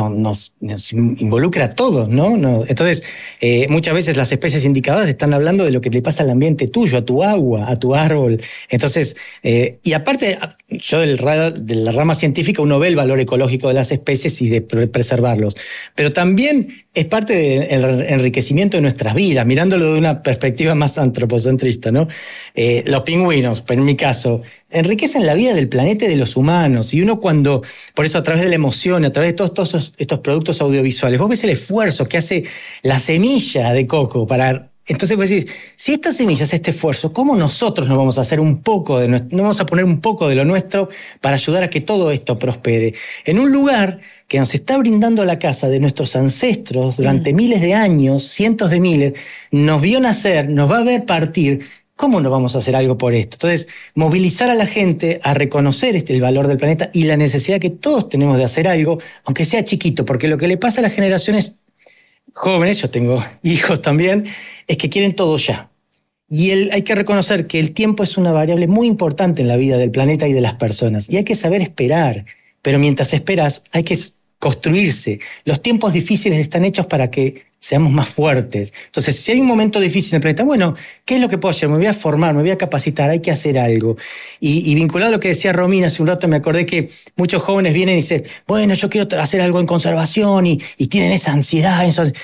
involucra a todos, ¿no? Entonces, muchas veces las especies indicadoras están hablando de lo que le pasa al ambiente tuyo, a tu agua, a tu árbol. Entonces, y aparte, yo de la rama científica uno ve el valor ecológico de las especies y de preservarlos. Pero también es parte del enriquecimiento de nuestras vidas, mirándolo de una perspectiva más antropocentrista, ¿no? Los pingüinos, en mi caso, enriquecen la vida del planeta y de los humanos. Y uno por eso a través de la emoción, a través de todos estos productos audiovisuales, vos ves el esfuerzo que hace la semilla de coco para... Entonces vos decís, si esta semilla hace este esfuerzo, ¿cómo nosotros no vamos a hacer no vamos a poner un poco de lo nuestro para ayudar a que todo esto prospere? En un lugar que nos está brindando la casa de nuestros ancestros durante miles de años, cientos de miles, nos vio nacer, nos va a ver partir. ¿Cómo no vamos a hacer algo por esto? Entonces, movilizar a la gente a reconocer el valor del planeta y la necesidad que todos tenemos de hacer algo, aunque sea chiquito, porque lo que le pasa a las generaciones jóvenes, yo tengo hijos también, es que quieren todo ya. Y hay que reconocer que el tiempo es una variable muy importante en la vida del planeta y de las personas. Y hay que saber esperar. Pero mientras esperas, hay que construirse. Los tiempos difíciles están hechos para que seamos más fuertes. Entonces, si hay un momento difícil en el planeta, bueno, ¿qué es lo que puedo hacer? Me voy a formar, me voy a capacitar, hay que hacer algo. Y vinculado a lo que decía Romina hace un rato, me acordé que muchos jóvenes vienen y dicen, bueno, yo quiero hacer algo en conservación y tienen esa ansiedad.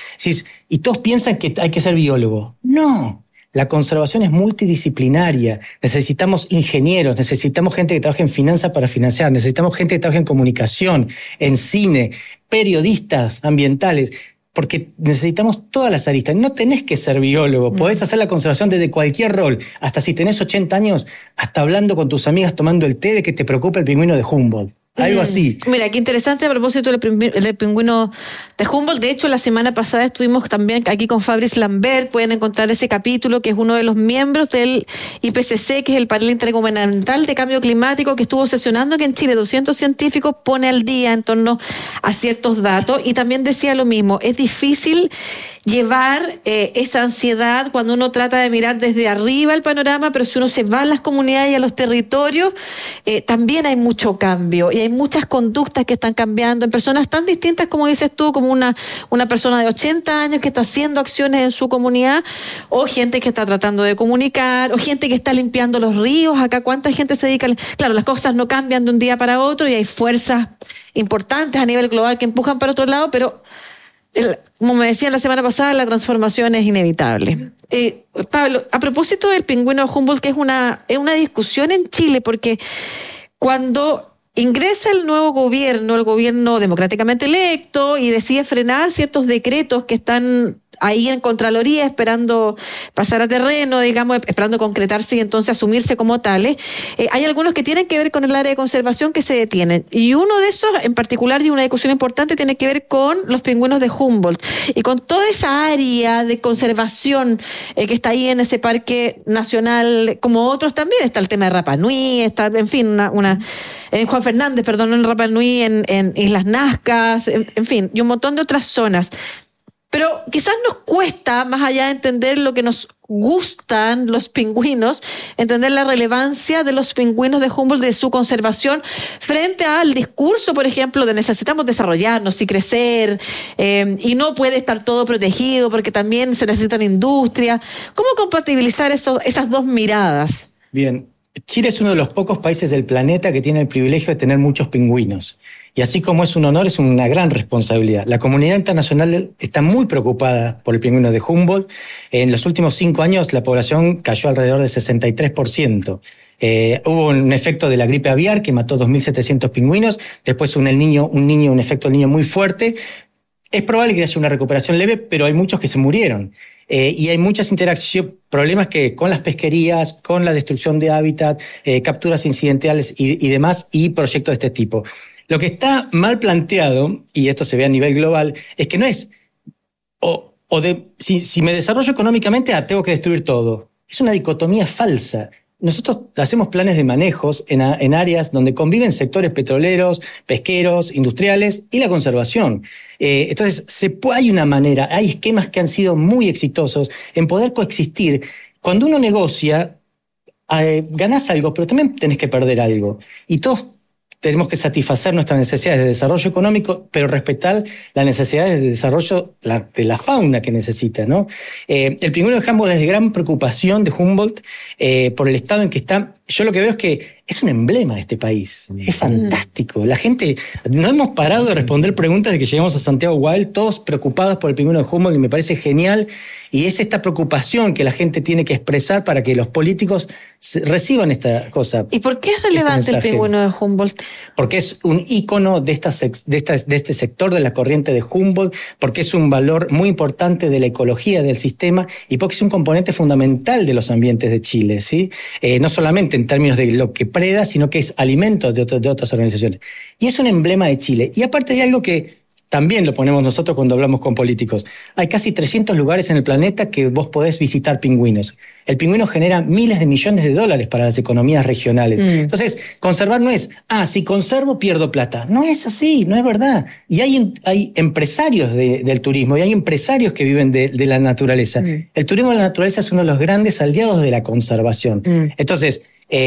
Y todos piensan que hay que ser biólogo. No. La conservación es multidisciplinaria. Necesitamos ingenieros, necesitamos gente que trabaje en finanzas para financiar, necesitamos gente que trabaje en comunicación, en cine, periodistas ambientales, porque necesitamos todas las aristas. No tenés que ser biólogo, podés hacer la conservación desde cualquier rol, hasta si tenés 80 años, hasta hablando con tus amigas tomando el té de que te preocupa el pingüino de Humboldt. Algo así. Mira, qué interesante a propósito del pingüino de Humboldt. De hecho, la semana pasada estuvimos también aquí con Fabrice Lambert. Pueden encontrar ese capítulo, que es uno de los miembros del IPCC, que es el panel intergubernamental de cambio climático, que estuvo sesionando que en Chile 200 científicos pone al día en torno a ciertos datos. Y también decía lo mismo, es difícil llevar esa ansiedad cuando uno trata de mirar desde arriba el panorama, pero si uno se va a las comunidades y a los territorios, también hay mucho cambio y hay muchas conductas que están cambiando en personas tan distintas como dices tú, como una persona de 80 años que está haciendo acciones en su comunidad, o gente que está tratando de comunicar, o gente que está limpiando los ríos. Acá cuánta gente se dedica, claro, las cosas no cambian de un día para otro y hay fuerzas importantes a nivel global que empujan para otro lado, pero como me decían la semana pasada, la transformación es inevitable. Pablo, a propósito del pingüino Humboldt, que es una discusión en Chile, porque cuando ingresa el nuevo gobierno, el gobierno democráticamente electo, y decide frenar ciertos decretos que están ahí en Contraloría esperando pasar a terreno, digamos, esperando concretarse y entonces asumirse como tales, hay algunos que tienen que ver con el área de conservación que se detienen. Y uno de esos, en particular, y una discusión importante, tiene que ver con los pingüinos de Humboldt y con toda esa área de conservación que está ahí en ese parque nacional, como otros también. Está el tema de Rapa Nui, está, en fin, en Juan Fernández, perdón, en Rapa Nui, en Islas Nazca, en fin, y un montón de otras zonas. Pero quizás nos cuesta, más allá de entender lo que nos gustan los pingüinos, entender la relevancia de los pingüinos de Humboldt, de su conservación, frente al discurso, por ejemplo, de necesitamos desarrollarnos y crecer, y no puede estar todo protegido porque también se necesitan industrias. ¿Cómo compatibilizar esas dos miradas? Bien, Chile es uno de los pocos países del planeta que tiene el privilegio de tener muchos pingüinos. Y así como es un honor, es una gran responsabilidad. La comunidad internacional está muy preocupada por el pingüino de Humboldt. En los últimos 5 años la población cayó alrededor del 63%. Hubo un efecto de la gripe aviar que mató 2.700 pingüinos. Después un efecto del niño muy fuerte. Es probable que haya una recuperación leve, pero hay muchos que se murieron. Y hay muchas problemas que con las pesquerías, con la destrucción de hábitat, capturas incidentales y demás, y proyectos de este tipo. Lo que está mal planteado, y esto se ve a nivel global, es que no es si me desarrollo económicamente, tengo que destruir todo. Es una dicotomía falsa. Nosotros hacemos planes de manejos en áreas donde conviven sectores petroleros, pesqueros, industriales y la conservación. Entonces, hay una manera, hay esquemas que han sido muy exitosos en poder coexistir. Cuando uno negocia, ganás algo, pero también tenés que perder algo. Y todos tenemos que satisfacer nuestras necesidades de desarrollo económico, pero respetar las necesidades de desarrollo de la fauna que necesita, ¿no? El pingüino de Humboldt es de gran preocupación de Humboldt por el estado en que está. Yo lo que veo es que es un emblema de este país. Es fantástico. La gente, no hemos parado de responder preguntas de que llegamos a Santiago Wild, todos preocupados por el pingüino de Humboldt, y me parece genial. Y es esta preocupación que la gente tiene que expresar para que los políticos reciban esta cosa. ¿Y por qué es relevante el pingüino de Humboldt? Porque es un ícono de este sector de la corriente de Humboldt, porque es un valor muy importante de la ecología del sistema y porque es un componente fundamental de los ambientes de Chile, ¿sí? No solamente en términos de lo que preda, sino que es alimento de otras organizaciones. Y es un emblema de Chile. Y aparte hay algo que también lo ponemos nosotros cuando hablamos con políticos. Hay casi 300 lugares en el planeta que vos podés visitar pingüinos. El pingüino genera miles de millones de dólares para las economías regionales. Entonces, conservar no es, si conservo pierdo plata. No es así, no es verdad. Y hay empresarios del turismo y hay empresarios que viven de la naturaleza. El turismo de la naturaleza es uno de los grandes aliados de la conservación. Entonces,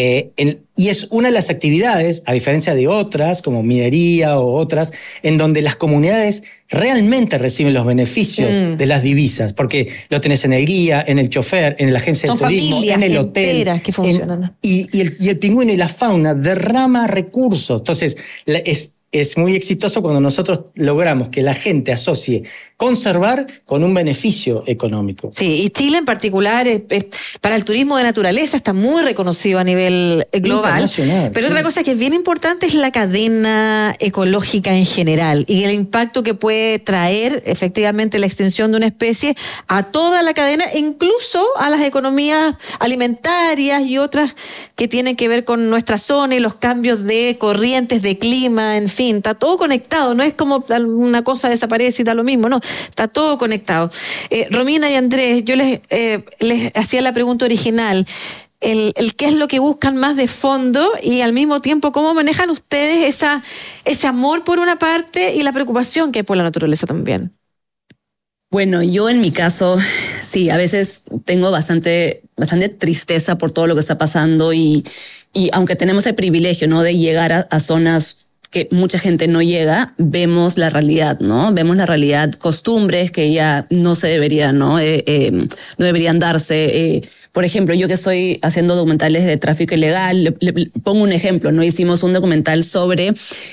y es una de las actividades, a diferencia de otras, como minería o otras, en donde las comunidades realmente reciben los beneficios de las divisas, porque lo tenés en el guía, en el chofer, en la agencia de turismo, en el hotel. Que funcionan. Y el pingüino y la fauna derrama recursos. Entonces, es muy exitoso cuando nosotros logramos que la gente asocie conservar con un beneficio económico. Sí, y Chile en particular, para el turismo de naturaleza, está muy reconocido a nivel global. Pero otra cosa que es bien importante es la cadena ecológica en general y el impacto que puede traer efectivamente la extinción de una especie a toda la cadena, incluso a las economías alimentarias y otras que tienen que ver con nuestra zona y los cambios de corrientes de clima, en fin, está todo conectado. No es como una cosa desaparece y da lo mismo, no. Está todo conectado. Romina y Andrés, yo les hacía la pregunta original. El qué es lo que buscan más de fondo y al mismo tiempo cómo manejan ustedes ese amor por una parte y la preocupación que hay por la naturaleza también. Bueno, yo en mi caso, sí, a veces tengo bastante tristeza por todo lo que está pasando y aunque tenemos el privilegio, ¿no?, de llegar a zonas que mucha gente no llega, vemos la realidad, ¿no? Vemos la realidad, costumbres que ya no se deberían, ¿no? No deberían darse. Por ejemplo, yo que estoy haciendo documentales de tráfico ilegal, le pongo un ejemplo, ¿no? Hicimos un documental sobre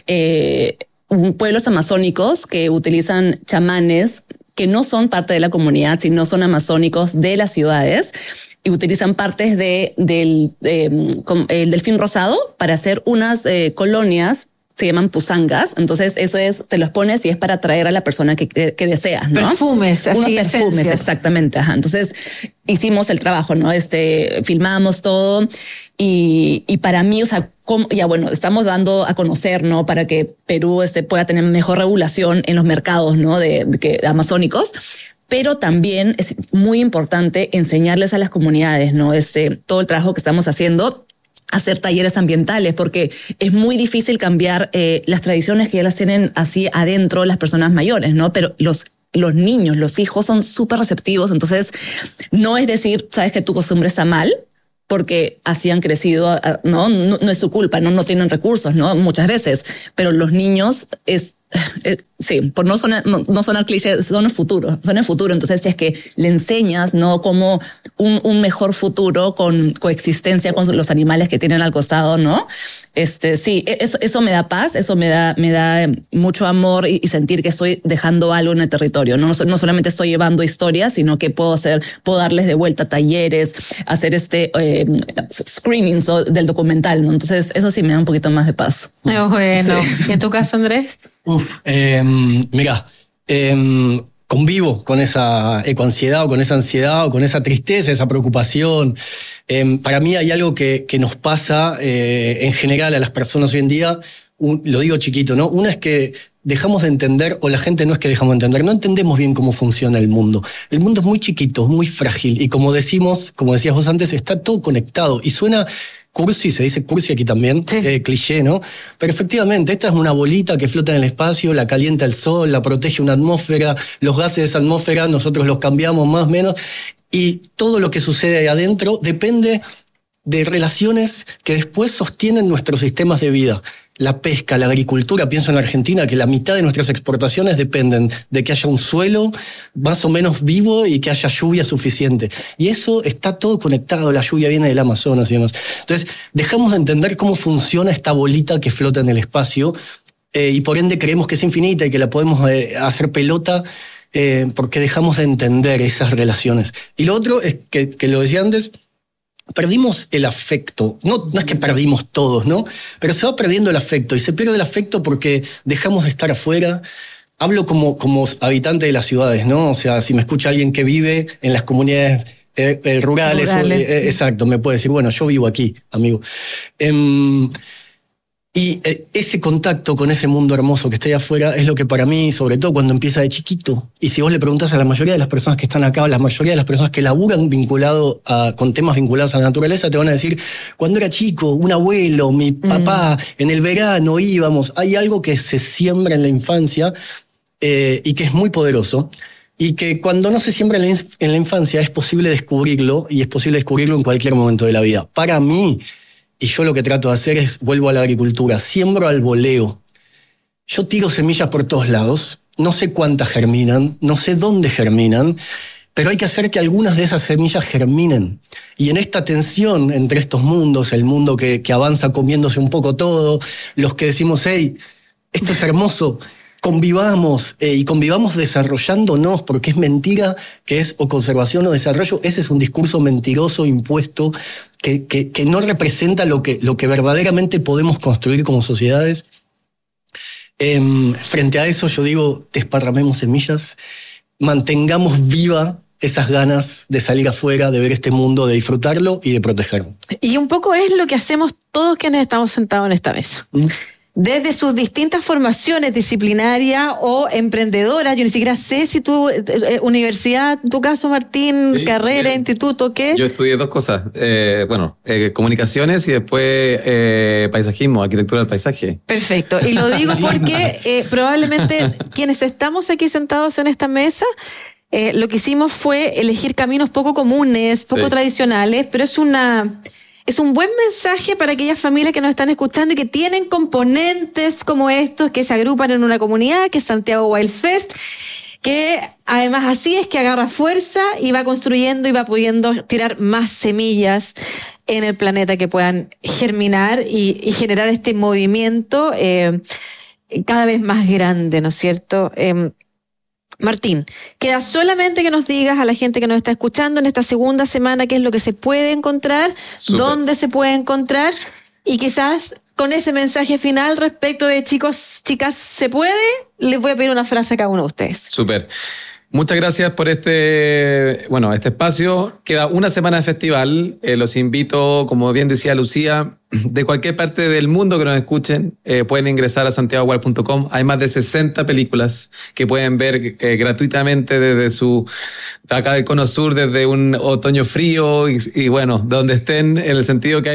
pueblos amazónicos que utilizan chamanes que no son parte de la comunidad, sino son amazónicos de las ciudades y utilizan partes del delfín rosado para hacer unas colonias. Se llaman pusangas, entonces eso te los pones y es para atraer a la persona que deseas, ¿no? Perfumes, así. Unos perfumes, esencias. Exactamente, ajá. Entonces hicimos el trabajo, ¿no? Filmamos todo y para mí, o sea, estamos dando a conocer, ¿no? Para que Perú pueda tener mejor regulación en los mercados, ¿no? de amazónicos. Pero también es muy importante enseñarles a las comunidades, ¿no? Todo el trabajo que estamos haciendo, hacer talleres ambientales, porque es muy difícil cambiar las tradiciones que ya las tienen así adentro las personas mayores, ¿no? Pero los niños, los hijos son súper receptivos, entonces no es decir, sabes que tu costumbre está mal, porque así han crecido, no es su culpa, no tienen recursos, ¿no? Muchas veces, pero los niños sí, por no sonar cliché, son el futuro, entonces si es que le enseñas, ¿no? Como un mejor futuro con coexistencia con los animales que tienen al costado, ¿no? Sí, eso me da paz, eso me da mucho amor y sentir que estoy dejando algo en el territorio, no solamente estoy llevando historias, sino que puedo darles de vuelta talleres, hacer screenings del documental, ¿no? Entonces eso sí me da un poquito más de paz. Bueno, Sí. ¿Y en tu caso, Andrés? Mirá, convivo con esa ecoansiedad o con esa ansiedad o con esa tristeza, esa preocupación. Para mí hay algo que nos pasa en general a las personas hoy en día, lo digo chiquito, ¿no? Una es que dejamos de entender, o la gente no es que dejamos de entender, no entendemos bien cómo funciona el mundo. El mundo es muy chiquito, muy frágil, y como decías vos antes, está todo conectado, y suena cursi, se dice cursi aquí también, sí. Cliché, ¿no? Pero efectivamente, esta es una bolita que flota en el espacio, la calienta el sol, la protege una atmósfera, los gases de esa atmósfera nosotros los cambiamos más o menos, y todo lo que sucede ahí adentro depende de relaciones que después sostienen nuestros sistemas de vida. La pesca, la agricultura, pienso en Argentina, que la mitad de nuestras exportaciones dependen de que haya un suelo más o menos vivo y que haya lluvia suficiente. Y eso está todo conectado, la lluvia viene del Amazonas y demás. Entonces, dejamos de entender cómo funciona esta bolita que flota en el espacio y por ende creemos que es infinita y que la podemos hacer pelota porque dejamos de entender esas relaciones. Y lo otro es que lo decía antes, perdimos el afecto. No es que perdimos todos, ¿no? Pero se va perdiendo el afecto. Y se pierde el afecto porque dejamos de estar afuera. Hablo como habitante de las ciudades, ¿no? O sea, si me escucha alguien que vive en las comunidades rurales. Exacto, me puede decir, bueno, yo vivo aquí, amigo. Y ese contacto con ese mundo hermoso que está ahí afuera es lo que para mí, sobre todo cuando empieza de chiquito, y si vos le preguntás a la mayoría de las personas que están acá, la mayoría de las personas que laburan con temas vinculados a la naturaleza, te van a decir, cuando era chico, un abuelo, mi papá, en el verano íbamos. Hay algo que se siembra en la infancia y que es muy poderoso, y que cuando no se siembra en la infancia es posible descubrirlo, y es posible descubrirlo en cualquier momento de la vida. Para mí, y yo lo que trato de hacer es, vuelvo a la agricultura, siembro al voleo. Yo tiro semillas por todos lados, no sé cuántas germinan, no sé dónde germinan, pero hay que hacer que algunas de esas semillas germinen. Y en esta tensión entre estos mundos, el mundo que avanza comiéndose un poco todo, los que decimos, hey, esto es hermoso, convivamos y convivamos desarrollándonos, porque es mentira que es o conservación o desarrollo. Ese es un discurso mentiroso impuesto que no representa lo que verdaderamente podemos construir como sociedades. Frente a eso yo digo, desparramemos semillas, mantengamos viva esas ganas de salir afuera, de ver este mundo, de disfrutarlo y de protegerlo. Y un poco es lo que hacemos todos quienes estamos sentados en esta mesa. Desde sus distintas formaciones disciplinarias o emprendedoras, yo ni siquiera sé si tu universidad, en tu caso, Martín, sí, carrera, instituto, ¿qué? Yo estudié dos cosas, comunicaciones y después paisajismo, arquitectura del paisaje. Perfecto, y lo digo porque probablemente quienes estamos aquí sentados en esta mesa, lo que hicimos fue elegir caminos poco comunes, poco tradicionales, pero es un buen mensaje para aquellas familias que nos están escuchando y que tienen componentes como estos, que se agrupan en una comunidad, que es Santiago Wild Fest, que además así es que agarra fuerza y va construyendo y va pudiendo tirar más semillas en el planeta que puedan germinar y generar este movimiento cada vez más grande, ¿no es cierto? Martín, queda solamente que nos digas a la gente que nos está escuchando en esta segunda semana qué es lo que se puede encontrar, dónde se puede encontrar, y quizás con ese mensaje final respecto de chicos, chicas, ¿se puede? Les voy a pedir una frase a cada uno de ustedes. Súper. Muchas gracias por este espacio. Queda una semana de festival. Los invito, como bien decía Lucía, de cualquier parte del mundo que nos escuchen, pueden ingresar a santiagowild.com. Hay más de 60 películas que pueden ver gratuitamente desde acá del Cono Sur, desde un otoño frío y bueno, donde estén, en el sentido que hay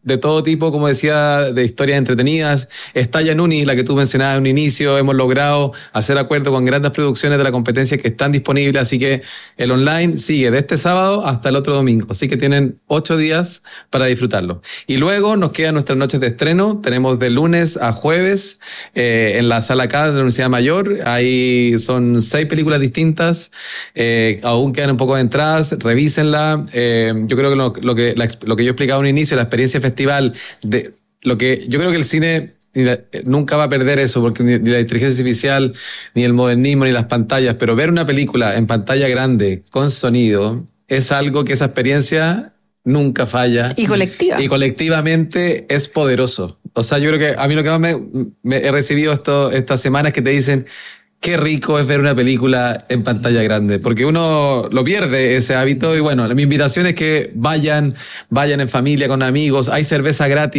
de todo tipo, como decía, de historias entretenidas. Está Yanuni, la que tú mencionabas en un inicio. Hemos logrado hacer acuerdo con grandes producciones de la competencia que están disponibles, así que el online sigue de este sábado hasta el otro domingo. Así que tienen 8 días para disfrutarlo. Y luego nos quedan nuestras noches de estreno. Tenemos de lunes a jueves en la Sala K de la Universidad Mayor. Ahí son 6 películas distintas. Aún quedan un poco de entradas. Revísenla. Yo creo que lo que yo explicaba en un inicio, la experiencia festival, yo creo que el cine nunca va a perder eso, porque ni la inteligencia artificial, ni el modernismo, ni las pantallas, pero ver una película en pantalla grande, con sonido, es algo que esa experiencia nunca falla. Y colectiva. Y colectivamente es poderoso. O sea, yo creo que a mí lo que más me he recibido estas semanas que te dicen, qué rico es ver una película en pantalla grande, porque uno lo pierde ese hábito. Y bueno, mi invitación es que vayan en familia, con amigos, hay cerveza gratis.